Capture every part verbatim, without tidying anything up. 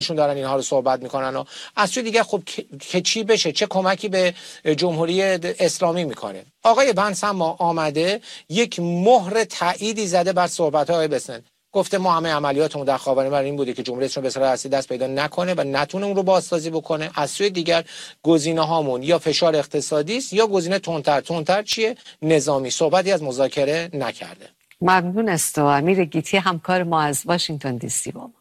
شون دارن اینها رو صحبت میکنن و از سوی دیگه خب که چی بشه، چه کمکی به جمهوری اسلامی میکنه. آقای بنس هم آمده یک مهر تأییدی زده بر صحبت‌های آقای بسن، گفته ما همه عملیاتمون در خاورمیانه این بوده که جمهوری اسلامی به صورت اصلی دست پیدا نکنه و نتونه اون رو بازسازی بکنه. از سوی دیگر گزینه هامون یا فشار اقتصادی است یا گزینه تندتر. تندتر چیه؟ نظامی. صحبتی از مذاکره نکرده. ممنون است. و امیر گیتی همکار ما از واشنگتن دی سی با ما.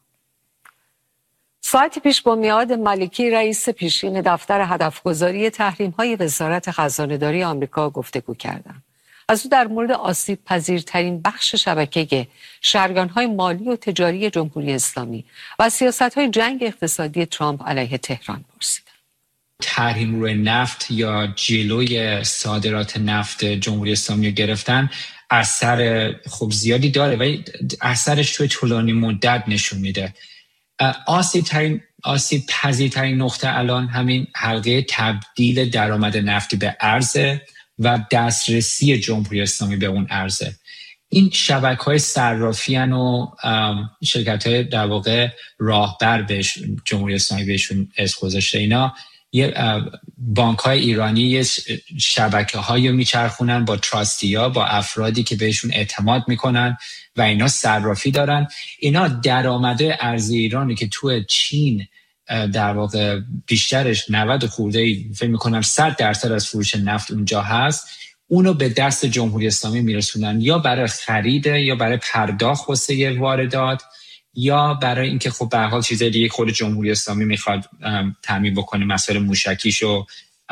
ساعتی پیش با میعاد ملکی رئیس پیشین دفتر هدفگذاری تحریم‌های وزارت خزانه‌داری آمریکا گفتگو کردند. از او در مورد آسیب پذیرترین بخش شبکه شریان‌های مالی و تجاری جمهوری اسلامی و سیاست‌های جنگ اقتصادی ترامپ علیه تهران پرسیدند. تحریم روی نفت یا جلوی صادرات نفت جمهوری اسلامی رو گرفتن اثر خوب زیادی داره ولی اثرش توی طولانی مدت نشون میده. آسیب ترین آسیب پذیرترین نقطه الان همین حلقه تبدیل درآمد نفتی به ارز و دسترسی جمهوری اسلامی به اون ارزه. این شبکه‌های صرافی ان و شرکت‌های در واقع راهبر به جمهوری اسلامی بهشون اسم گذاشته. اینا یه بانک‌های ایرانی یه شبکه‌هایی رو میچرخونن با تراستیا، با افرادی که بهشون اعتماد میکنن و اینا صرافی دارن. اینا درآمد ارزی ایرانی که تو چین در واقع بیشترش نود خورده فکر میکنم صد درصد از فروش نفت اونجا هست، اونو به دست جمهوری اسلامی میرسونن یا برای خرید یا برای پرداخت واسه واردات یا برای اینکه خب به هر حال چیزای دیگه خود جمهوری اسلامی میخواد تامین بکنه، مسائل موشکیشو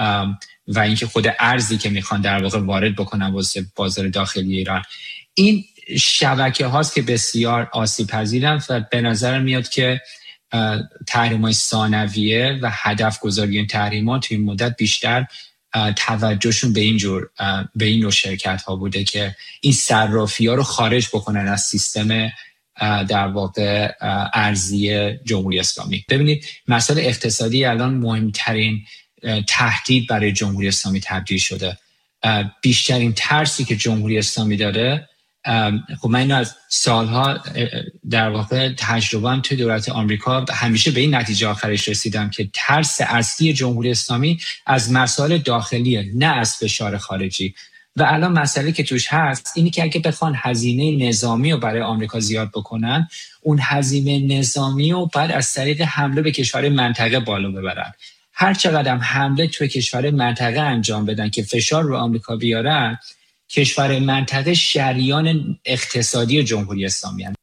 و اینکه خود ارزی که میخوان در واقع وارد بکنن واسه بازار داخلی ایران. این شبکه هاست که بسیار آسیب پذیرن و به نظر میاد که تحریم‌های ثانویه و هدف گذاری این تحریمات توی این مدت بیشتر توجهشون به این جور به این نوع شرکت ها بوده که این صرافی ها رو خارج بکنن از سیستم در واقع ارزی جمهوری اسلامی. ببینید مسئله اقتصادی الان مهمترین تهدید برای جمهوری اسلامی تبدیل شده. بیشترین ترسی که جمهوری اسلامی داره، خب من اینو از سالها در واقع تجربه‌ام توی دولت آمریکا همیشه به این نتیجه آخرش رسیدم که ترس اصلی جمهوری اسلامی از مسائل داخلیه، نه از فشار خارجی. و الان مسئله که توش هست اینی که اگه بخوان هزینه نظامی رو برای آمریکا زیاد بکنن، اون هزینه نظامی رو بعد از طریق حمله به کشور منطقه بالا ببرن. هر چقدر هم حمله توی کشور منطقه انجام بدن که فشار رو آمریکا بیارن، کشور منطقه شریان اقتصادی جمهوری اسلامی هستند.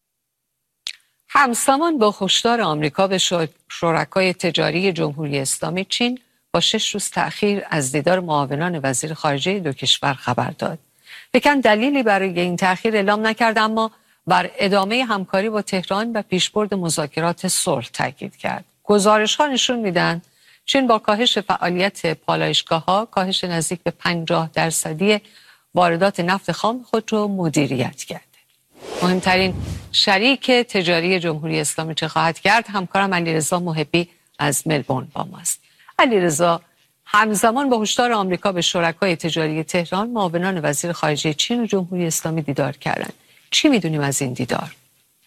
همزمان با هشدار آمریکا به شرکای تجاری جمهوری اسلامی، چین با شش روز تأخیر از دیدار معاونان وزیر خارجه دو کشور خبر داد. پکن دلیلی برای این تأخیر اعلام نکرد، اما بر ادامه همکاری با تهران و پیشبرد مذاکرات صلح تاکید کرد. گزارش‌ها نشون میدن چین با کاهش فعالیت پالایشگاه‌ها، کاهش نزدیک به پنجاه درصدی واردات نفت خام خود رو مدیریت کرده. مهمترین شریک تجاری جمهوری اسلامی چه خواهد کرد؟ همکارم علیرضا محبی از ملبورن با ماست. علیرضا، همزمان با هشدار آمریکا به شرکای تجاری تهران، معاونان وزیر خارجه چین و جمهوری اسلامی دیدار کردند. چی میدونیم از این دیدار؟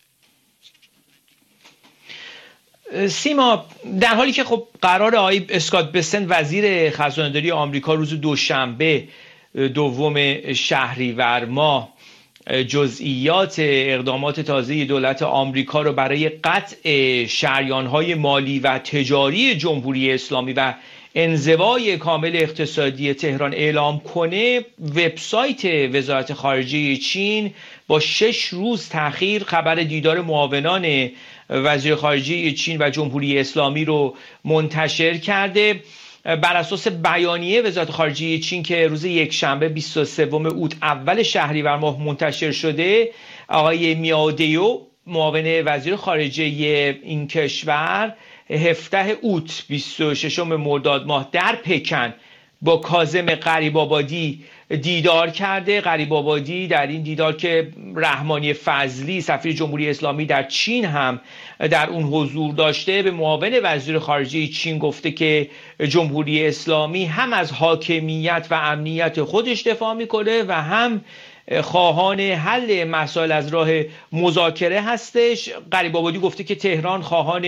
سیما، در حالی که خب قرار آقای اسکات بسنت وزیر خزانه‌داری آمریکا روز دوشنبه دوم شهریور ماه جزئیات اقدامات تازه دولت آمریکا رو برای قطع شریان‌های مالی و تجاری جمهوری اسلامی و انزوای کامل اقتصادی تهران اعلام کنه، وبسایت وزارت خارجه چین با شش روز تأخیر خبر دیدار معاونان وزیر خارجه چین و جمهوری اسلامی رو منتشر کرده. بر اساس بیانیه وزارت خارجه چین که روز یکشنبه بیست و سوم اوت اول شهریور ماه منتشر شده، آقای میاودیو معاون وزیر خارجه این کشور هفدهم اوت بیست و ششم مرداد ماه در پکن با کاظم غریب‌آبادی دیدار کرده. غریب‌آبادی در این دیدار که رحمانی فضلی سفیر جمهوری اسلامی در چین هم در اون حضور داشته، به معاون وزیر خارجه چین گفته که جمهوری اسلامی هم از حاکمیت و امنیت خودش دفاع میکنه و هم خواهان حل مسائل از راه مذاکره هستش. غریب‌آبادی گفته که تهران خواهان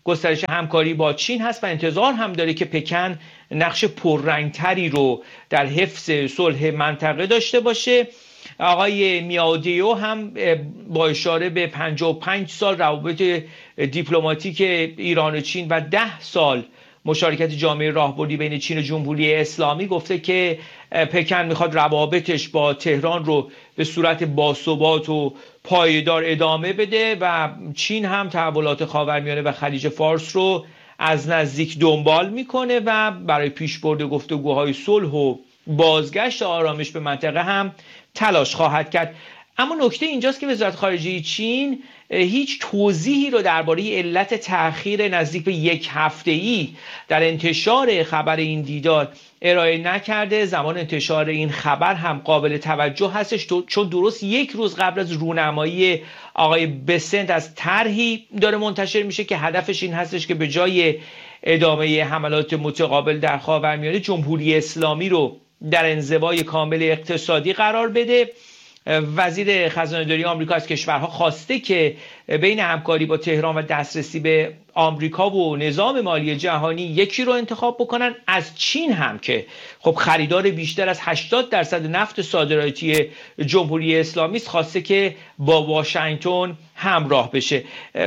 گسترش همکاری با چین هست و انتظار هم داره که پکن نقش پررنگتری رو در حفظ صلح منطقه داشته باشه. آقای میاودیو هم با اشاره به پنجاه و پنج سال روابط دیپلماتیک ایران و چین و ده سال مشارکت جامعه راهبردی بین چین و جمهوری اسلامی گفته که پکن میخواد روابطش با تهران رو به صورت باثبات و پایدار ادامه بده و چین هم تحولات خاورمیانه و خلیج فارس رو از نزدیک دنبال میکنه و برای پیشبرد گفتگوهای صلح و بازگشت آرامش به منطقه هم تلاش خواهد کرد. اما نکته اینجاست که وزارت خارجه چین هیچ توضیحی رو درباره علت تأخیر نزدیک به یک هفته‌ای در انتشار خبر این دیدار ارائه نکرده. زمان انتشار این خبر هم قابل توجه هستش چون درست یک روز قبل از رونمایی آقای بسنت از طرحی داره منتشر میشه که هدفش این هستش که به جای ادامه حملات متقابل در خاورمیانه جمهوری اسلامی رو در انزوای کامل اقتصادی قرار بده. وزیر خزانه‌داری آمریکا از کشورها خواسته که بین همکاری با تهران و دسترسی به آمریکا و نظام مالی جهانی یکی رو انتخاب بکنن. از چین هم که خب خریدار بیشتر از هشتاد درصد نفت صادراتی جمهوری اسلامی است خواسته که با واشنگتن همراه بشه.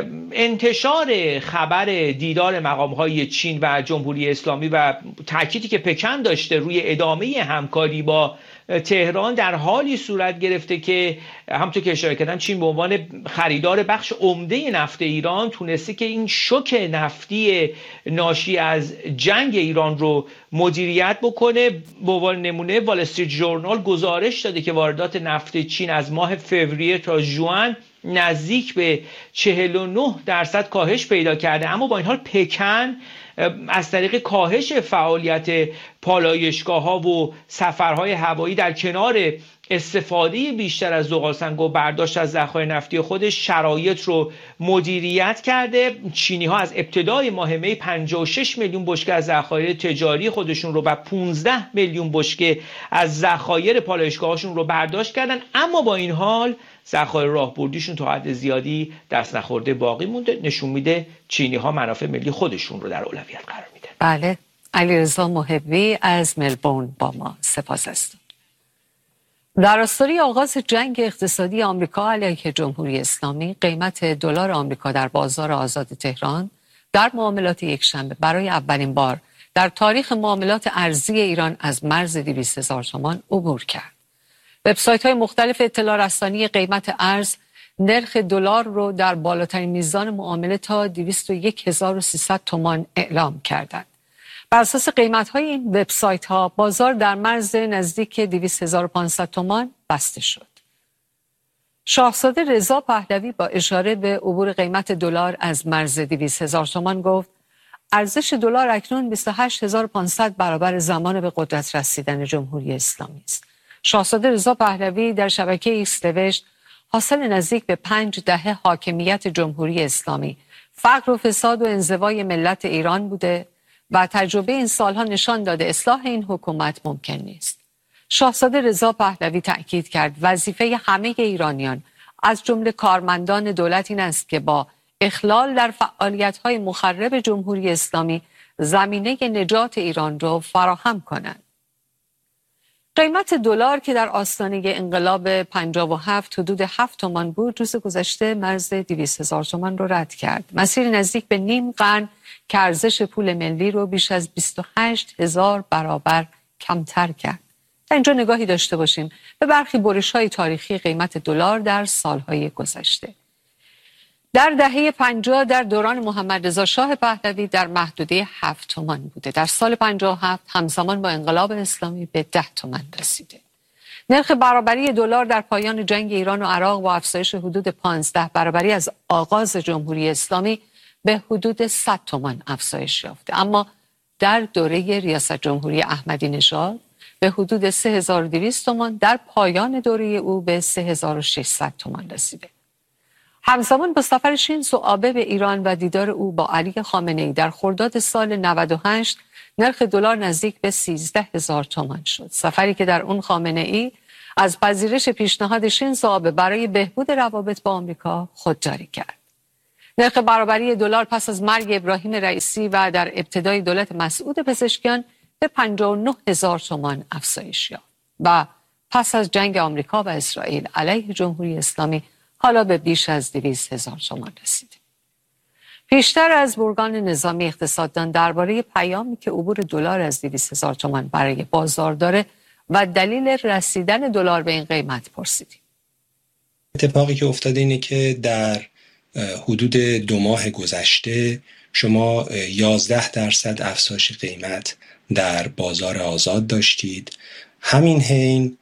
انتشار خبر دیدار مقام‌های چین و جمهوری اسلامی و تأکیدی که پکن داشته روی ادامه همکاری با تهران در حالی صورت گرفته که همونطور که اشاره کردم چین به عنوان خریدار بخش عمده نفت ایران تونسته که این شوک نفتی ناشی از جنگ ایران رو مدیریت بکنه. به عنوان نمونه وال استریت ژورنال گزارش داده که واردات نفت چین از ماه فوریه تا ژوئن نزدیک به چهل و نه درصد کاهش پیدا کرده. اما با این حال پکن از طریق کاهش فعالیت پالایشگاه‌ها و سفرهای هوایی در کنار استفاده بیشتر از زغالسنگ و برداشت از ذخایر نفتی خودش شرایط رو مدیریت کرده. چینی‌ها از ابتدای ماه می پنجاه و شش میلیون بشکه از ذخایر تجاری خودشون رو و پانزده میلیون بشکه از ذخایر پالایشگاه‌هاشون رو برداشت کردن، اما با این حال ذخایر راهبردیشون تا حد زیادی دست نخورده باقی مونده. نشون میده چینی‌ها منافع ملی خودشون رو در اولویت قرار میدن. بله، علیرضا محبی از ملبورن با ما. سپاس است. در راستای آغاز جنگ اقتصادی آمریکا علیه جمهوری اسلامی، قیمت دلار آمریکا در بازار آزاد تهران در معاملات یکشنبه برای اولین بار در تاریخ معاملات ارزی ایران از مرز دویست هزار تومان عبور کرد. وبسایت‌های مختلف اطلاع رسانی قیمت ارز نرخ دلار رو در بالاترین میزان معامله تا دویست و یک هزار و سیصد تومان اعلام کردند. بر اساس قیمت‌های این وبسایت‌ها بازار در مرز نزدیک دویست هزار و پانصد تومان بسته شد. شاهزاده رضا پهلوی با اشاره به عبور قیمت دلار از مرز دویست هزار تومان گفت ارزش دلار اکنون بیست و هشت هزار و پانصد برابر زمان به قدرت رسیدن جمهوری اسلامی است. شاهزاده رضا پهلوی در شبکه ایکس نوشت حاصل نزدیک به پنج دهه حاکمیت جمهوری اسلامی، فقر و فساد و انزوای ملت ایران بوده و تجربه این سالها نشان داده اصلاح این حکومت ممکن نیست. شاهزاده رضا پهلوی تأکید کرد وظیفه همه ایرانیان از جمله کارمندان دولت این است که با اخلال در فعالیت‌های مخرب جمهوری اسلامی زمینه نجات ایران را فراهم کنند. قیمت دلار که در آستانه انقلاب پنجاه و هفت حدود هفت تومان بود، روز گذشته مرز دویست هزار تومان رو رد کرد. مسیر نزدیک به نیم قرن که ارزش پول ملی رو بیش از بیست و هشت هزار برابر کمتر کرد. تا اینجا نگاهی داشته باشیم به برخی برش‌های تاریخی قیمت دلار در سالهای گذشته. در دهه پنجاه در دوران محمد رضا شاه پهلوی در محدوده هفت تومان بوده. در سال پنجاه و هفت همزمان با انقلاب اسلامی به ده تومان رسیده. نرخ برابری دلار در پایان جنگ ایران و عراق با افزایش حدود پانزده برابری از آغاز جمهوری اسلامی به حدود صد تومان افزایش یافته، اما در دوره ریاست جمهوری احمدی نژاد به حدود سه هزار و دویست تومان، در پایان دوره او به سه هزار و ششصد تومان رسیده. همزمان با سفر شینزو آبه به ایران و دیدار او با علی خامنه‌ای در خرداد سال نود و هشت نرخ دلار نزدیک به سیزده هزار تومان شد. سفری که در اون خامنه‌ای از پذیرش پیشنهاد شینزو آبه برای بهبود روابط با آمریکا خودداری کرد. نرخ برابری دلار پس از مرگ ابراهیم رئیسی و در ابتدای دولت مسعود پزشکیان به پنجاه و نه هزار تومان افزایش یافت و پس از جنگ آمریکا و اسرائیل علیه جمهوری اسلامی حالا به بیش از دویست هزار تومان رسیده. پیشتر از بورگان نظامی اقتصاددان درباره پیامی که عبور دلار از دویست هزار تومان برای بازار داره و دلیل رسیدن دلار به این قیمت پرسیدیم. اتفاقی که افتاده اینه که در حدود دو ماه گذشته شما یازده درصد افزایش قیمت در بازار آزاد داشتید. همین حین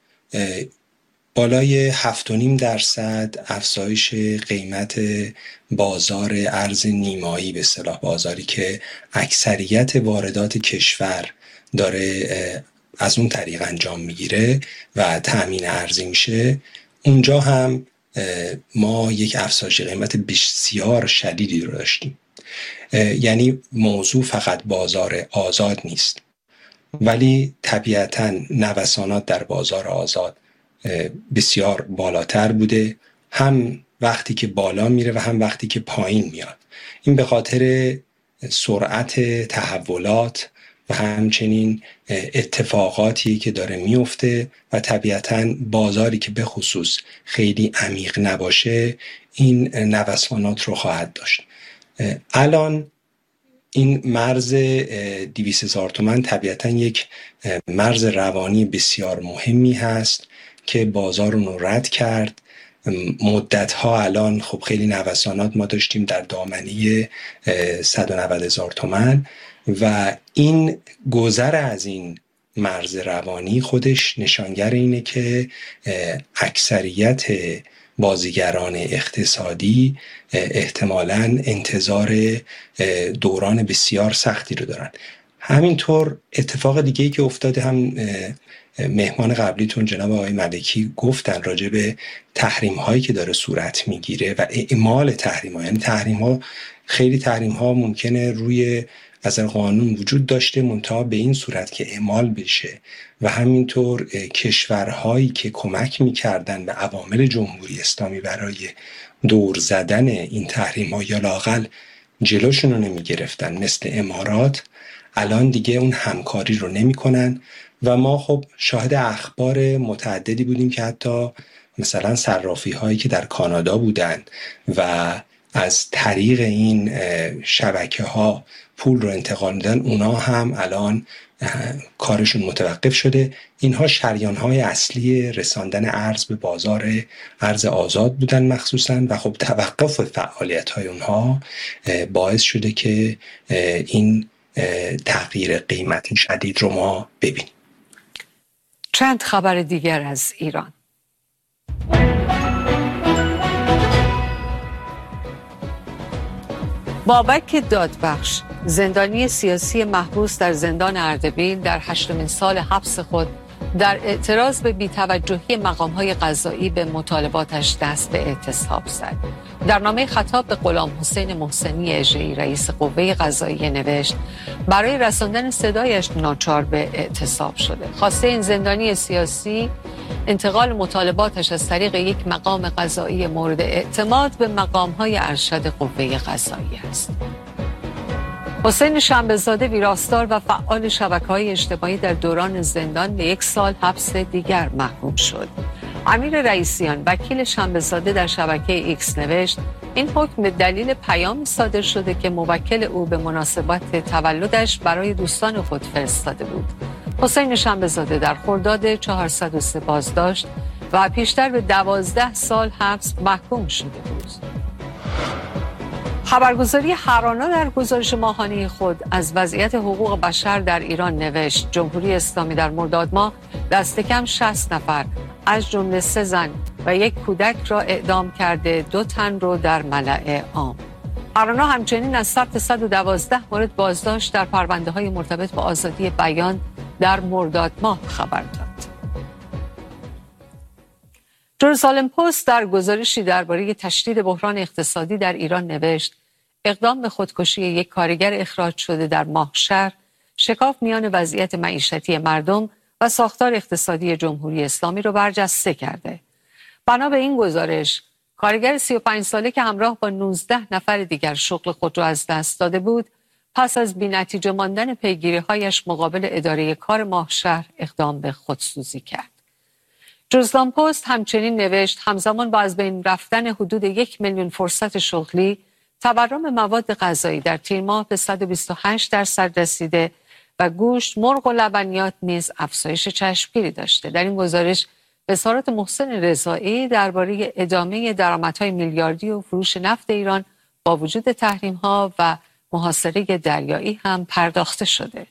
بالای هفت و نیم درصد افزایش قیمت بازار ارز نیمایی، به اصطلاح بازاری که اکثریت واردات کشور داره از اون طریق انجام میگیره و تأمین ارزی میشه، اونجا هم ما یک افزایش قیمت بسیار شدیدی رو داشتیم. یعنی موضوع فقط بازار آزاد نیست، ولی طبیعتاً نوسانات در بازار آزاد بسیار بالاتر بوده، هم وقتی که بالا میره و هم وقتی که پایین میاد. این به خاطر سرعت تحولات و همچنین اتفاقاتی که داره میفته و طبیعتاً بازاری که به خصوص خیلی عمیق نباشه این نوسانات رو خواهد داشت. الان این مرز دویست هزار تومان طبیعتاً یک مرز روانی بسیار مهمی هست که بازار رو رد کرد. مدت‌ها الان خب خیلی نوسانات ما داشتیم در دامنه صد و نود هزار تومان و این گذر از این مرز روانی خودش نشانگر اینه که اکثریت بازیگران اقتصادی احتمالاً انتظار دوران بسیار سختی رو دارن. همینطور اتفاق دیگه‌ای که افتاده، هم مهمان قبلیتون جناب آقای ملکی گفتن راجع به تحریم هایی که داره صورت میگیره و اعمال تحریم ها. یعنی تحریم ها، خیلی تحریم ها ممکنه روی از قانون وجود داشته منتها به این صورت که اعمال بشه و همینطور کشورهایی که کمک میکردن به عوامل جمهوری اسلامی برای دور زدن این تحریم ها یا لااقل جلوشون رو نمیگرفتن، مثل امارات، الان دیگه اون همکاری رو نمی کنن و ما خب شاهد اخبار متعددی بودیم که حتی مثلا صرافی هایی که در کانادا بودن و از طریق این شبکه ها پول رو انتقال میدن، اونا هم الان کارشون متوقف شده. اینها شریان های اصلی رساندن ارز به بازار ارز آزاد بودن مخصوصا و خب توقف فعالیت های اونها باعث شده که این تغییر قیمت شدید رو ما ببینیم. چند خبر دیگر از ایران. بابک دادبخش، زندانی سیاسی محبوس در زندان اردبیل، در هشتمین سال حبس خود در اعتراض به بی‌توجهی مقام‌های قضایی به مطالباتش دست به اعتصاب زد. در نامه خطاب به غلام حسین محسنی اژه‌ای رئیس قوه قضاییه نوشت برای رساندن صدایش ناچار به اعتصاب شده. خواسته این زندانی سیاسی انتقال مطالباتش از طریق یک مقام قضایی مورد اعتماد به مقام‌های ارشد قوه قضاییه است. حسین شنبه‌زاده، ویراستار و فعال شبکه‌های اجتماعی، در دوران زندان به یک سال حبس دیگر محکوم شد. امیر رئیسیان، وکیل شنبه‌زاده، در شبکه ایکس نوشت این حکم به دلیل پیام صادر شده که موکل او به مناسبت تولدش برای دوستان خود فرستاده بود. حسین شنبه‌زاده در خرداد چهارصد و سه بازداشت و پیشتر به دوازده سال حبس محکوم شده بود. خبرگزاری هرانا در گزارش ماهانه خود از وضعیت حقوق بشر در ایران نوشت جمهوری اسلامی در مرداد ماه دست کم شصت نفر از جمله سه زن و یک کودک را اعدام کرده، دو تن رو در ملأ عام. هرانا همچنین از ثبت صد و دوازده مورد بازداشت در پرونده‌های مرتبط با آزادی بیان در مرداد ماه خبر داد. جروزالم پست در گزارشی درباره تشدید بحران اقتصادی در ایران نوشت اقدام به خودکشی یک کارگر اخراج شده در ماهشهر شکاف میان وضعیت معیشتی مردم و ساختار اقتصادی جمهوری اسلامی را برجسته کرده. بنا به این گزارش کارگر سی و پنج ساله که همراه با نوزده نفر دیگر شغل خود را از دست داده بود، پس از بی‌نتیجه ماندن پیگیری‌هایش مقابل اداره کار ماهشهر اقدام به خودسوزی کرد. جزدان پست همچنین نوشت همزمان با از بین رفتن حدود یک میلیون فرصت شغلی، تورم مواد غذایی در تیر ماه به صد و بیست و هشت درصد رسیده و گوشت، مرغ و لبنیات نیز افزایش چشمگیری داشته. در این گزارش اظهارات محسن رضایی درباره ادامه درآمدهای میلیاردی و فروش نفت ایران با وجود تحریم‌ها و محاصره دریایی هم پرداخته شده.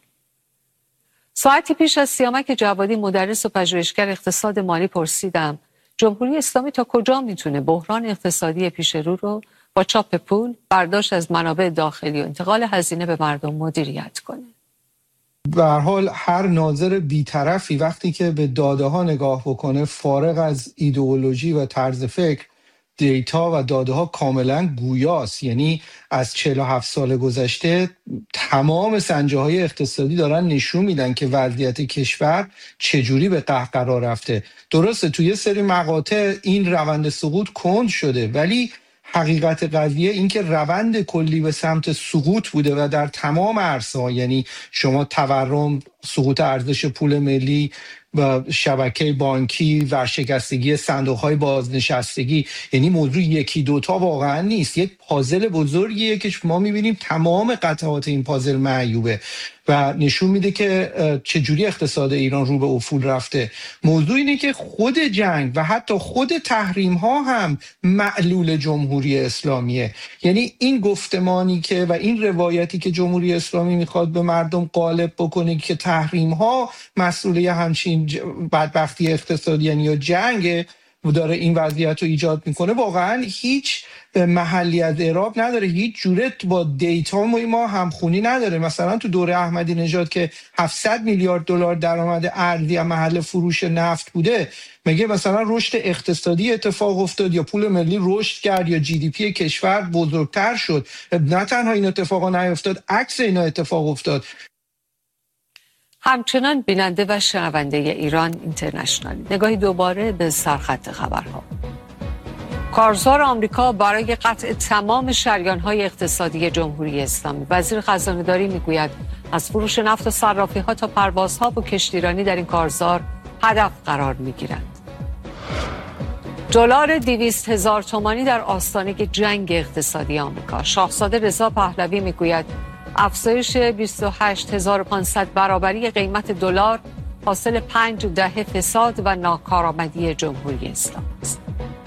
ساعتی پیش از سیامک جوادی، مدرس و پژوهشگر اقتصاد مالی، پرسیدم جمهوری اسلامی تا کجا میتونه بحران اقتصادی پیش رو رو با چاپ پول، برداشت از منابع داخلی و انتقال هزینه به مردم مدیریت کنه؟ به هر حال هر ناظر بی‌طرفی وقتی که به داده ها نگاه بکنه، فارغ از ایدئولوژی و طرز فکر، دیتا و داده ها کاملا گویاست. یعنی از چهل و هفت سال گذشته تمام سنجه های اقتصادی دارن نشون میدن که وضعیت کشور چجوری به قهقرا رفته. درسته توی یه سری مقاطع این روند سقوط کند شده، ولی حقیقت قضیه این که روند کلی به سمت سقوط بوده و در تمام عرصه‌ها، یعنی شما تورم، سقوط ارزش پول ملی و شبکه بانکی، ورشکستگی صندوق‌های بازنشستگی، یعنی موضوع یکی دوتا واقعا نیست، یک پازل بزرگیه که ما می‌بینیم تمام قطعات این پازل معیوبه و نشون میده که چجوری اقتصاد ایران رو به افول رفته. موضوع اینه که خود جنگ و حتی خود تحریم ها هم معلول جمهوری اسلامیه. یعنی این گفتمانی که و این روایتی که جمهوری اسلامی میخواد به مردم غالب بکنه که تحریم ها مسئولیت همچین بدبختی اقتصادی یعنی یا جنگ و داره این وضعیت رو ایجاد میکنه، واقعا هیچ محلی از اعراب نداره، هیچ جوره با دیتا ما همخونی نداره. مثلا تو دوره احمدی نژاد که هفتصد میلیارد دلار درآمد ارزی از محل فروش نفت بوده، مگه مثلا رشد اقتصادی اتفاق افتاد یا پول ملی رشد کرد یا جی دی پی کشور بزرگتر شد؟ نه تنها این اتفاقا نیفتاد، عکس اینا اتفاق افتاد. همچنان بیننده و شنونده ایران اینترنشنال، نگاهی دوباره به سرخط خبرها. کارزار آمریکا برای قطع تمام شریان‌های اقتصادی جمهوری اسلامی. وزیر خزانه‌داری میگوید از فروش نفت و صرافی‌ها تا پروازها با کشتیرانی در این کارزار هدف قرار می‌گیرند. دلار دویست هزار تومانی در آستانه جنگ اقتصادی آمریکا. شاهزاده رضا پهلوی میگوید افزایش بیست و هشت هزار و پانصد برابری قیمت دلار حاصل پنج دهه فساد و ناکارآمدی جمهوری اسلامی است.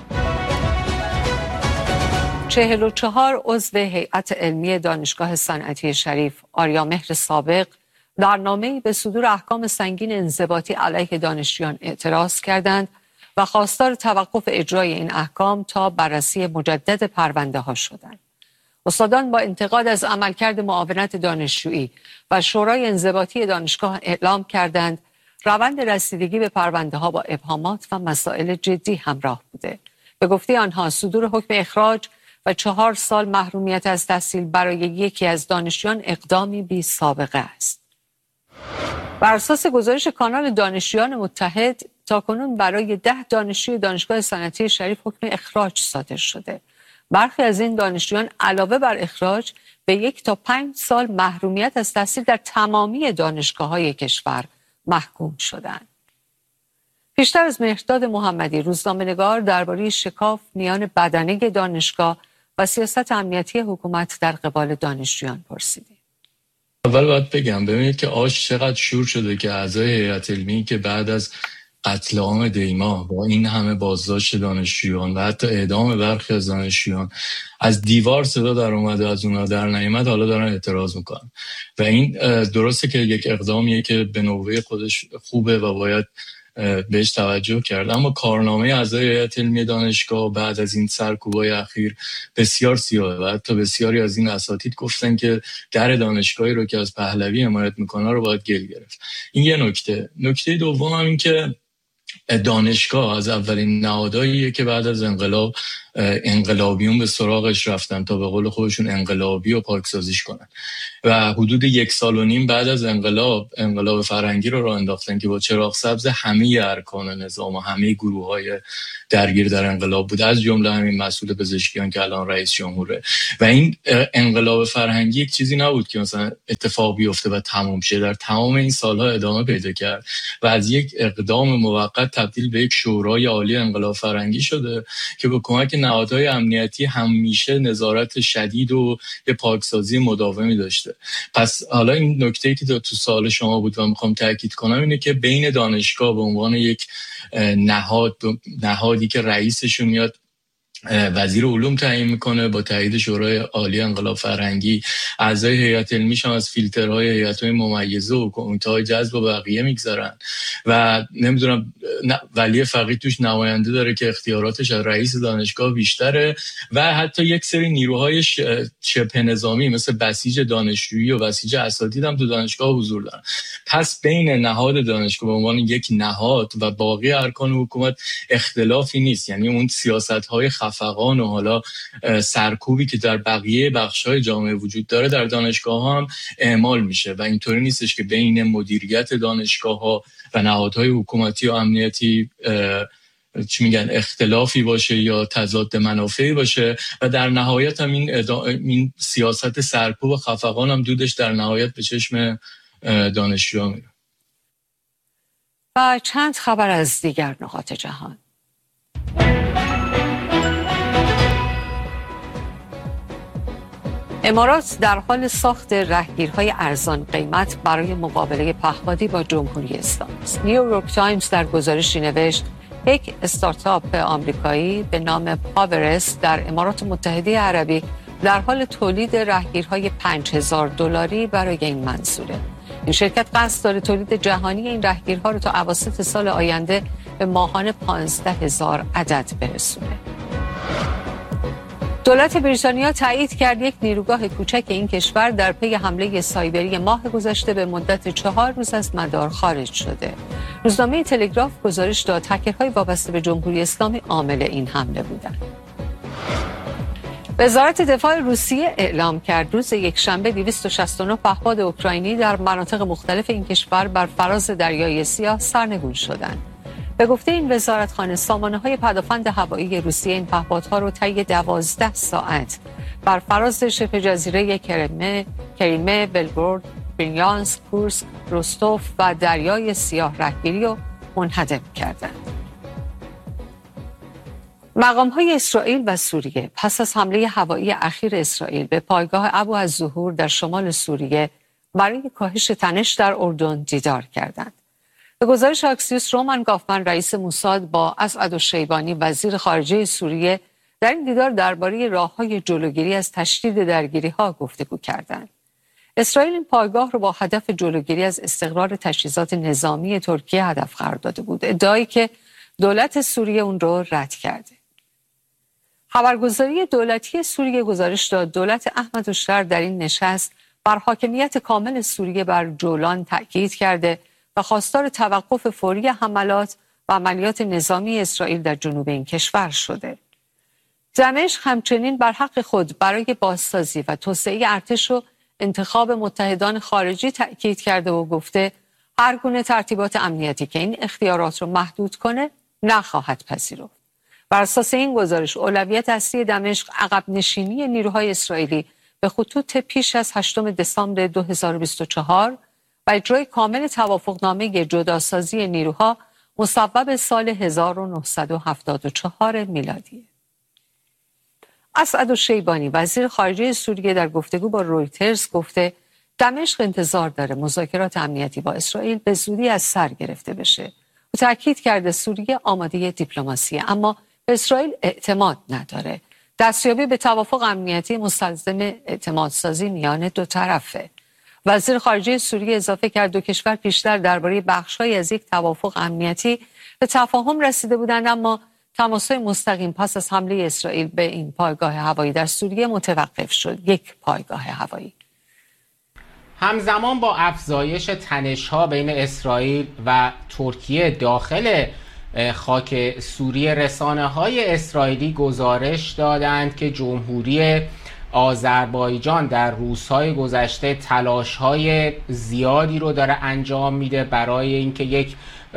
چهل و چهار عضو هیئت علمی دانشگاه صنعتی شریف، آریامهر سابق، در نامه‌ای به صدور احکام سنگین انضباطی علیه دانشجویان اعتراض کردند و خواستار توقف اجرای این احکام تا بررسی مجدد پرونده ها شدند. استادان با انتقاد از عملکرد معاونت دانشجویی و شورای انضباطی دانشگاه اعلام کردند روند رسیدگی به پرونده ها با ابهامات و مسائل جدی همراه بوده. به گفته آنها صدور حکم اخراج و چهار سال محرومیت از تحصیل برای یکی از دانشجویان اقدامی بی سابقه است. بر اساس گزارش کانال دانشجویان متحد، تاکنون برای ده دانشجوی دانشگاه صنعتی شریف حکم اخراج صادر شده. برخی از این دانشجویان علاوه بر اخراج به یک تا پنج سال محرومیت از تحصیل در تمامی دانشگاه‌های کشور محکوم شدند. پیشتر از مهرداد محمدی، روزنامه‌نگار، درباره شکاف میان بدنه دانشگاه و سیاست امنیتی حکومت در قبال دانشجویان پرسیدیم. اول باید بگم ببینید که آش چقدر شور شده که اعضای هیئت علمی که بعد از قتل عام دیما با این همه بازداشت دانشجویان و حتی اعدام برخی از دانشجویان از دیوار صدا در اومده از اونها در نیامد، حالا دارن اعتراض میکنن و این درسته که یک اقدامیه که به نوبه خودش خوبه و باید بهش توجه کرد، اما کارنامه اعضای هیئت علمی دانشگاه بعد از این سرکوبای اخیر بسیار سیاهه و حتی بسیاری از این اساتید گفتن که در دانشگاهی رو که از پهلوی حمایت میکنه رو باید گل گرفت. این یه نکته. نکته دوم هم این که دانشگاه از اولین نهادهاییه که بعد از انقلاب انقلابیون به سراغش رفتن تا به قول خودشون انقلابی و پاکسازیش کنن و حدود یک سال و نیم بعد از انقلاب انقلاب فرهنگی رو راه انداختن که با چراغ سبز همه ارکان نظام و همه گروه‌های درگیر در انقلاب بود، از جمله همین مسئول پزشکیان که الان رئیس جمهوره. و این انقلاب فرهنگی یک چیزی نبود که مثلا اتفاق بیفته و تموم شه، در تمام این سالها ادامه پیدا کرد و از یک اقدام موقت تبدیل به یک شورای عالی انقلاب فرهنگی شده که با کمک نهادهای امنیتی همیشه نظارت شدید و یه پاکسازی مداومی داشته. پس حالا این نکته‌ای که تو سوال شما بود و میخوام تاکید کنم اینه که بین دانشگاه به عنوان یک نهاد نهادی که رئیسشون میاد وزیر علوم تعیین میکنه با تایید شورای عالی انقلاب فرهنگی، اعضای هیئت علمیش هم از فیلترهای هیئت‌های ممیزه و کمیته‌های جذب و بقیه میگذرن و نمیدونم ولی فقیه توش نماینده داره که اختیاراتش از رئیس دانشگاه بیشتره و حتی یک سری نیروهای شبه نظامی مثل بسیج دانشجویی و بسیج اساتید هم تو دانشگاه حضور دارن. پس بین نهاد دانشگاه به عنوان یک نهاد و باقی ارکان حکومت اختلافی نیست، یعنی اون سیاست‌های خفقان و حالا سرکوبی که در بقیه بخش‌های جامعه وجود داره در دانشگاه‌ها هم اعمال میشه و اینطوری نیستش که بین مدیریت دانشگاه‌ها و نهادهای حکومتی و امنیتی چی میگن اختلافی باشه یا تضاد منافعی باشه و در نهایت هم این, ادا... این سیاست سرکوب و خفقان هم دودش در نهایت به چشم دانشجوها میره. و چند خبر از دیگر نقاط جهان. امارات در حال ساخت راهگیرهای ارزان قیمت برای مقابله پهپادی با جمهوری اسلامی است. نیویورک تایمز در گزارشی نوشت یک استارتاپ آمریکایی به نام پاورس در امارات متحده عربی در حال تولید راهگیرهای پنج هزار دلاری برای این منظوره. این شرکت قصد داره تولید جهانی این راهگیرها رو تا اواسط سال آینده به ماهانه پانزده هزار عدد برسونه. دولت بریتانیا تایید کرد یک نیروگاه کوچک این کشور در پی حمله سایبری ماه گذشته به مدت چهار روز از مدار خارج شده. روزنامه تلگراف گزارش داد هکرهای وابسته به جمهوری اسلامی عامل این حمله بودند. وزارت دفاع روسیه اعلام کرد روز یکشنبه دویست و شصت و نه پهپاد اوکراینی در مناطق مختلف این کشور بر فراز دریای سیاه سرنگون شدند. به گفته این وزارتخانه سامانه‌های پدافند هوایی روسیه این پهپادها رو طی دوازده ساعت بر فراز شبه جزیره کریمه، کریمه، بلگورود، برینیانسک، کورسک، روستوف و دریای سیاه راهگیری و منهدم کردند. مقام‌های اسرائیل و سوریه پس از حمله هوایی اخیر اسرائیل به پایگاه ابو الظهور در شمال سوریه برای کاهش تنش در اردن دیدار کردند. به گزارش اکسیوس، رومان گافمن رئیس موساد با اسعد الشیبانی وزیر خارجه سوریه در این دیدار درباره راه‌های جلوگیری از تشدید درگیری‌ها گفتگو کردند. اسرائیل این پایگاه رو با هدف جلوگیری از استقرار تجهیزات نظامی ترکیه هدف قرار داده بود، ادعایی که دولت سوریه اون رو رد کرده. خبرگزاری دولتی سوریه گزارش داد دولت احمد الشر در این نشست بر حاکمیت کامل سوریه بر جولان تأکید کرده و خواستار توقف فوری حملات و عملیات نظامی اسرائیل در جنوب این کشور شده. دمشق همچنین بر حق خود برای بازسازی و توسعه ارتش و انتخاب متحدان خارجی تأکید کرده و گفته هر گونه ترتیبات امنیتی که این اختیارات رو محدود کنه نخواهد پذیرفت. بر اساس این گزارش اولویت اصلی دمشق عقب نشینی نیروهای اسرائیلی به خطوط پیش از هشتم دسامبر دو هزار و بیست و چهار و اجرای کامل توافقنامه جداسازی نیروها مصوب سال هزار و نهصد و هفتاد و چهار میلادی. اسعد الشیبانی وزیر خارجه سوریه در گفتگو با رویترز گفته دمشق انتظار داره مذاکرات امنیتی با اسرائیل به زودی از سر گرفته بشه. او تاکید کرده سوریه آماده دیپلماسیه اما به اسرائیل اعتماد نداره. دستیابی به توافق امنیتی مستلزم اعتمادسازی میان دو طرفه. وزیر خارجه سوریه اضافه کرد دو کشور پیشتر درباره بخش‌های از یک توافق امنیتی به تفاهم رسیده بودند اما تماس‌های مستقیم پس از حمله اسرائیل به این پایگاه هوایی در سوریه متوقف شد. یک پایگاه هوایی. همزمان با افزایش تنش‌ها بین اسرائیل و ترکیه داخل خاک سوریه. رسانه‌های اسرائیلی گزارش دادند که جمهوری آذربایجان در روزهای گذشته تلاش‌های زیادی رو داره انجام میده برای اینکه یک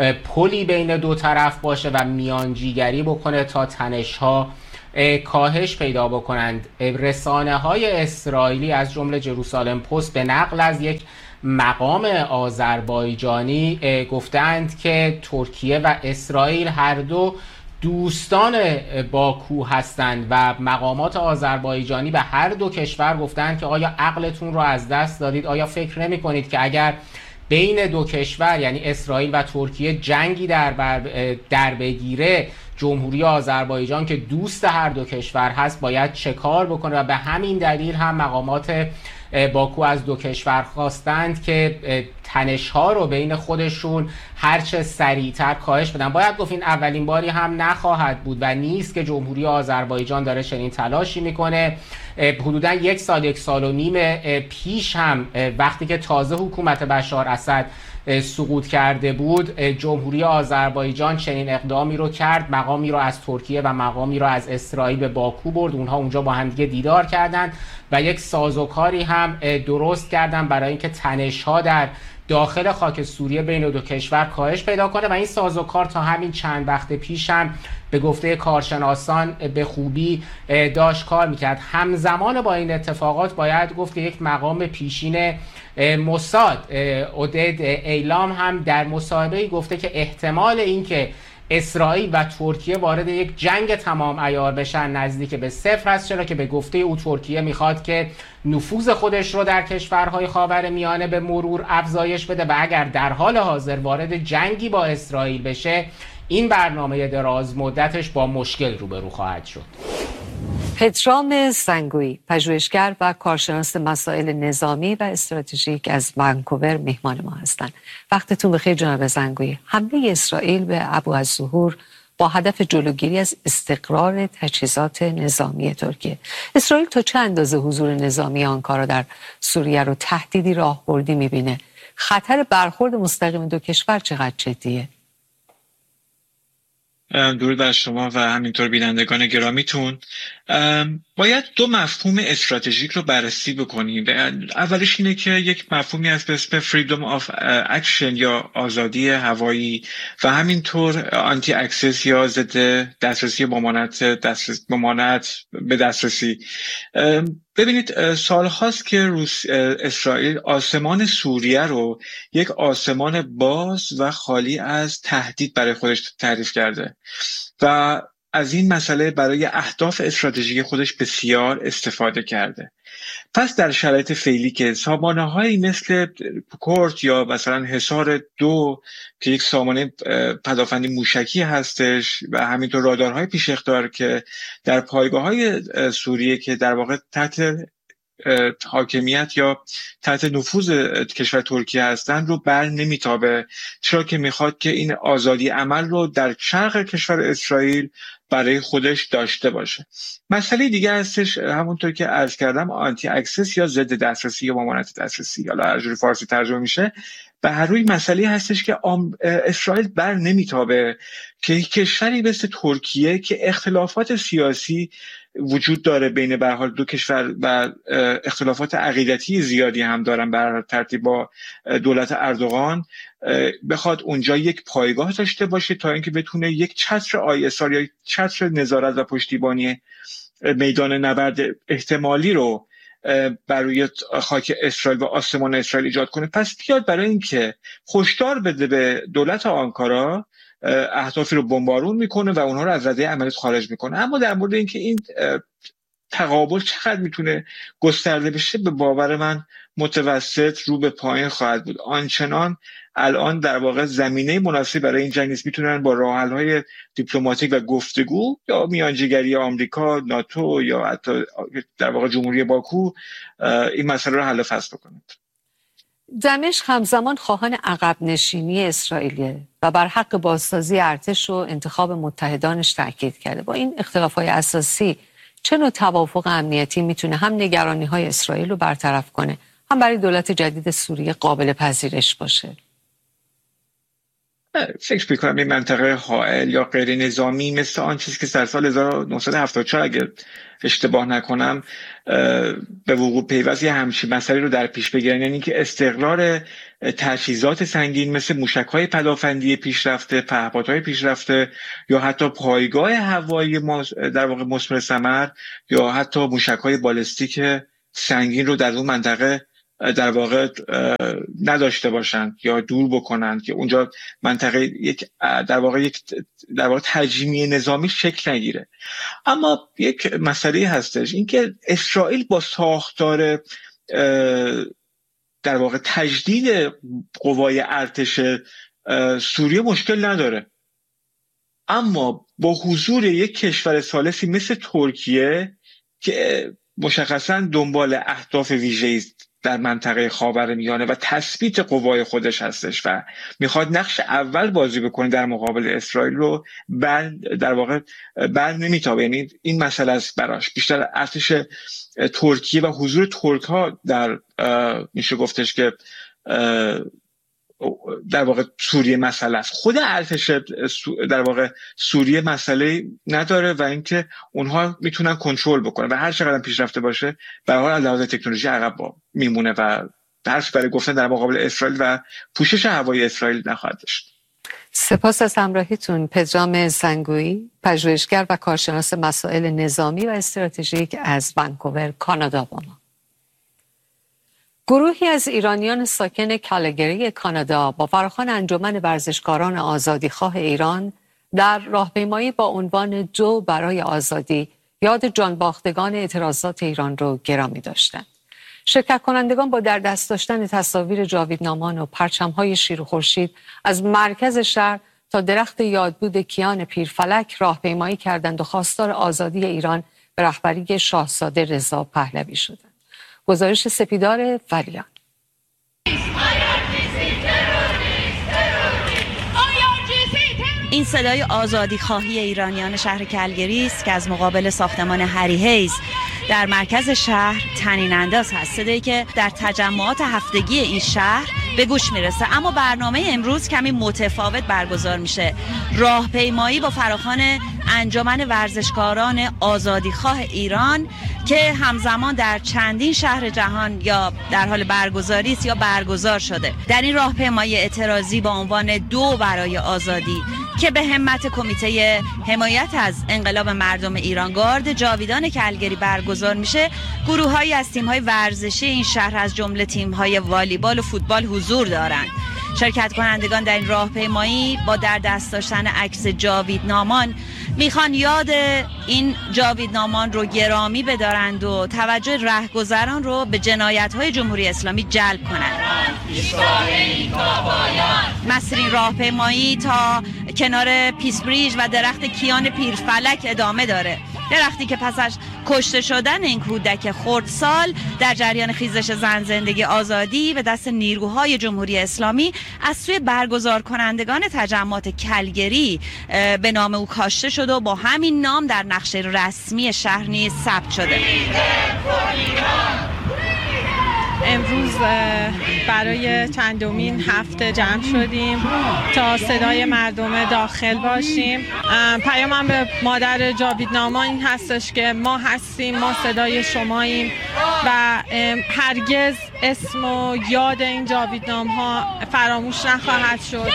پلی بین دو طرف باشه و میانجیگری بکنه تا تنش‌ها کاهش پیدا بکنند. رسانه‌های اسرائیلی از جمله جروسالم پست به نقل از یک مقام آذربایجانی گفتند که ترکیه و اسرائیل هر دو دوستان باکو هستند و مقامات آذربایجانی به هر دو کشور گفتند که آیا عقلتون رو از دست دادید؟ آیا فکر نمی کنید که اگر بین دو کشور یعنی اسرائیل و ترکیه جنگی در در بگیره، جمهوری آذربایجان که دوست هر دو کشور هست باید چه کار بکنه؟ و به همین دلیل هم مقامات باکو از دو کشور خواستند که تنش‌ها رو بین خودشون هرچه سریعتر کاهش بدن. باید گفت این اولین باری هم نخواهد بود و نیست که جمهوری آذربایجان داره چنین تلاشی میکنه. حدوداً یک سال یک سال و نیم پیش هم وقتی که تازه حکومت بشار اسد سقوط کرده بود، جمهوری آذربایجان چنین اقدامی رو کرد، مقامی رو از ترکیه و مقامی رو از اسرائیل به باکو برد، اونها اونجا با هم دیگه دیدار کردند و یک سازوکاری هم درست کردن برای اینکه تنش‌ها در داخل خاک سوریه بین دو کشور کاهش پیدا کنه و این سازوکار تا همین چند وقت پیش هم به گفته کارشناسان به خوبی داشت کار میکرد. همزمان با این اتفاقات باید گفت که یک مقام پیشین موساد عودد ایلام هم در مصاحبه‌ای گفته که احتمال این که اسرائیل و ترکیه وارد یک جنگ تمام عیار بشن نزدیک به صفر است، چرا که به گفته او ترکیه میخواد که نفوذ خودش رو در کشورهای خاورمیانه به مرور افزایش بده و اگر در حال حاضر وارد جنگی با اسرائیل بشه این برنامه دراز مدتش با مشکل روبرو خواهد شد. پترام سنگویی، پژوهشگر و کارشناس مسائل نظامی و استراتژیک از ونکوور مهمان ما هستند. وقتتون بخیر جناب سنگویی. حمله اسرائیل به ابوالظهور با هدف جلوگیری از استقرار تجهیزات نظامی ترکیه. اسرائیل تا چه اندازه حضور نظامی آنکارا در سوریه رو تهدیدی راهبردی می‌بینه؟ خطر برخورد مستقیم دو کشور چقدر جدیه؟ درود بر شما و همینطور بینندگان گرامیتون. باید دو مفهوم استراتژیک رو بررسی بکنیم. اولش اینه که یک مفهومی هست به اسم freedom of action یا آزادی هوایی و همینطور آنتی اکسس یا ضد دسترسی ممانعت دسترس ممانعت به دسترسی. ببینید سال هاست که روس اسرائیل آسمان سوریه رو یک آسمان باز و خالی از تهدید برای خودش تعریف کرده و از این مسئله برای اهداف استراتژیک خودش بسیار استفاده کرده. پس در شرایط فعلی که سامانه‌هایی مثل کورت یا مثلا حصار دو که یک سامانه پدافندی موشکی هستش و همینطور رادارهای پیش اقدار که در پایگاه‌های سوریه که در واقع تحت حاکمیت یا تحت نفوذ کشور ترکیه هستند رو بر نمیتابه، چرا که میخواد که این آزادی عمل رو در شرق کشور اسرائیل برای خودش داشته باشه. مسئله دیگه هستش همونطور که عرض کردم آنتی اکسس یا ضد دسترسی یا ممانعت دسترسی، حالا هر جوری فارسی ترجمه میشه. به هر روی مسئله هستش که اسرائیل بر نمیتابه که کشوری مثل ترکیه که اختلافات سیاسی وجود داره بین به هر حال دو کشور و اختلافات عقیدتی زیادی هم دارن بر ترتیب با دولت اردوغان، بخواد اونجا یک پایگاه داشته باشه تا اینکه بتونه یک چتر آی اس آر یا چتر نظارت و پشتیبانی میدان نبرد احتمالی رو برای خاک اسرائیل و آسمان اسرائیل ایجاد کنه. پس بیاد برای اینکه هشدار بده به دولت آنکارا، اهدافی رو بمبارون میکنه و اونها رو از رده عملیات خارج میکنه. اما در مورد اینکه این تقابل چقدر میتونه گسترده بشه، به باور من متوسط رو به پایین خواهد بود. آنچنان الان در واقع زمینه مناسب برای این جنگ نیست. میتونن با راه حل های دیپلماتیک و گفتگو یا میانجیگری آمریکا، ناتو یا حتی در واقع جمهوری باکو این مسئله رو حل و فصل بکنند. دمشق همزمان خواهان عقب نشینی اسرائیلیه و بر حق بازسازی ارتش و انتخاب متحدانش تاکید کرده. با این اختلافات اساسی چه نوع توافق امنیتی میتونه هم نگرانی‌های اسرائیل رو برطرف کنه، هم برای دولت جدید سوریه قابل پذیرش باشه؟ فکر میکنم این منطقه حائل یا غیر نظامی مثل آن چیزی که در سال هزار و نهصد و هفتاد و چهار اگر اشتباه نکنم به وقوع پیوست یه همچین مسئله رو در پیش بگیرن، یعنی که استقرار تجهیزات سنگین مثل موشک‌های پدافندی پیشرفته، پهپادهای پیشرفته یا حتی پایگاه هوایی در واقع مثمر ثمر یا حتی موشک‌های بالستیک سنگین رو در اون منطقه در واقع نداشته باشند یا دور بکنند که اونجا منطقه یک در واقع یک در واقع تجمیع نظامی شکل نگیره. اما یک مسئله هستش، اینکه اسرائیل با ساختار در واقع تجدید قوای ارتش سوریه مشکل نداره، اما با حضور یک کشور ثالثی مثل ترکیه که مشخصا دنبال اهداف ویژه‌ای در منطقه خاورمیانه و تثبیت قوای خودش هستش و میخواد نقش اول بازی بکنه در مقابل اسرائیل رو بر در واقع بر نمیتابه. یعنی این مسئله است براش، بیشتر ارتش ترکیه و حضور ترک ها در میشه گفتش که در واقع سوریه مسئله است. خود ارتش در واقع سوریه مسئله نداره و اینکه اونها میتونن کنترل بکنن و هر چقدر پیشرفته باشه به هر حال از لحاظ تکنولوژی عقب میمونه و درس برای گفتن در مقابل اسرائیل و پوشش هوایی اسرائیل نخواهد داشت. سپاس از همراهیتون. پدرام زنگویی، پژوهشگر و کارشناس مسائل نظامی و استراتژیک از ونکوور، کانادا با ما. گروهی از ایرانیان ساکن کالگری کانادا با فراخوان انجمن ورزشکاران آزادیخواه ایران در راهپیمایی با عنوان دو برای آزادی یاد جانباختگان اعتراضات ایران رو گرامی داشتند. شرکت کنندگان با در دست داشتن تصاویر جاویدنامان و پرچم‌های شیر و خورشید از مرکز شهر تا درخت یادبود کیان پیرفلک راهپیمایی کردند و خواستار آزادی ایران به رهبری شاهزاده رضا پهلوی شدند. گزارش سپیدار ولیان. این صدای آزادی خواهی ایرانیان شهر کلگری است که از مقابل ساختمان هری هیز در مرکز شهر طنین انداز هست. صدایی که در تجمعات هفتگی این شهر به گوش میرسه. اما برنامه امروز کمی متفاوت برگزار میشه. راهپیمایی با فراخوان انجمن ورزشکاران آزادیخواه ایران که همزمان در چندین شهر جهان یا در حال برگزاری است یا برگزار شده. در این راهپیمایی اعتراضی با عنوان دو برای آزادی که به همت کمیته حمایت از انقلاب مردم ایرانگارد جاویدان کلگری برگزار میشه، گروه‌هایی از تیم‌های ورزشی این شهر از جمله تیم‌های والیبال و فوتبال حضور دارند. شرکت کنندگان در این راهپیمایی با در دست داشتن عکس جاویدنامان میخوان یاد این جاویدنامان رو گرامی بدارند و توجه رهگذران رو به جنایت‌های جمهوری اسلامی جلب کنند. مسیر این راهپیمایی تا کنار پیس بریج و درخت کیان پیرفلک ادامه داره. درختی که پس از کشته شدن این کودک خردسال در جریان خیزش زن زندگی آزادی به دست نیروهای جمهوری اسلامی از سوی برگزار کنندگان تجمعات کلگری به نام او کاشته شده و با همین نام در نقشه رسمی شهر نیز ثبت شده. امروز برای چندمین هفته جمع شدیم تا صدای مردم داخل باشیم. پیامم به مادر جاویدنامان این هستش که ما هستیم، ما صدای شماییم و هرگز اسم و یاد این جاویدنام‌ها فراموش نخواهد شد.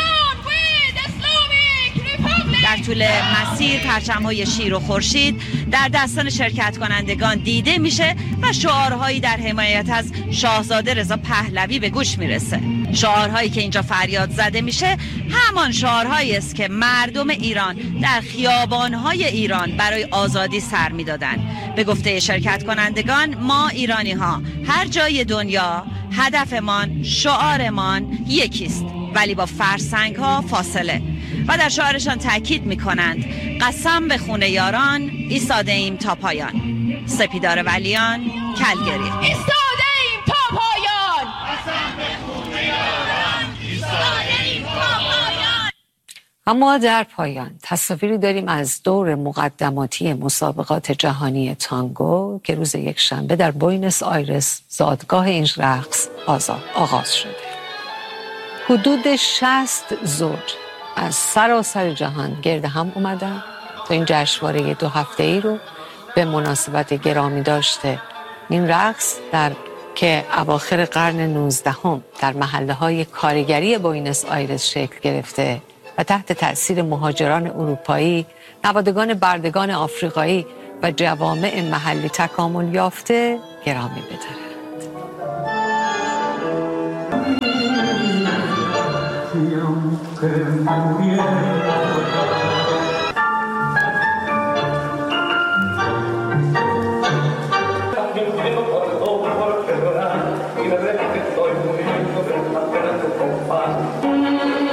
در طول مسیر پرچم‌های شیر و خورشید در دستان شرکت کنندگان دیده میشه و شعارهایی در حمایت از شاهزاده رضا پهلوی به گوش میرسه. شعارهایی که اینجا فریاد زده میشه همان شعارهایی است که مردم ایران در خیابان‌های ایران برای آزادی سر میدادن. به گفته شرکت کنندگان، ما ایرانی‌ها هر جای دنیا هدفمان، شعارمان یکیست ولی با فرسنگ‌ها فاصله. و در شعارشان تاکید می‌کنند قسم به خون یاران ایستاده ایم تا پایان. سپیدار ولیان، کلگری. ایستاده ایم تا پایان. قسم به خون یاران ایستاده ایم تا پایان. اما در پایان تصاویری داریم از دور مقدماتی مسابقات جهانی تانگو که روز یک شنبه در بوینس آیرس زادگاه این رقص آغاز شده. حدود شصت زوج از سراسر جهان گرد هم اومدن تا این جشنواره دو هفته‌ای رو به مناسبت گرامی داشته این رقص در که اواخر قرن نوزدهم در محله‌های کارگری بوینس آیرس شکل گرفته و تحت تأثیر مهاجران اروپایی، نوادگان بردگان آفریقایی و جوامع محلی تکامل یافته گرامی بدارد. Siempre muriendo